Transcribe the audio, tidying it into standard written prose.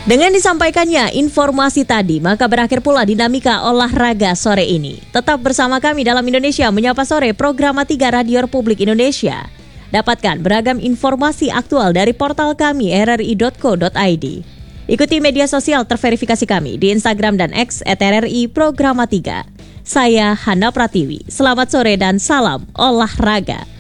Dengan disampaikannya informasi tadi, maka berakhir pula dinamika olahraga sore ini. Tetap bersama kami dalam Indonesia Menyapa Sore, program 3 Radio Republik Indonesia. Dapatkan beragam informasi aktual dari portal kami rri.co.id. Ikuti media sosial terverifikasi kami di Instagram dan X @RRI Programa 3. Saya Hana Pratiwi. Selamat sore dan salam olahraga.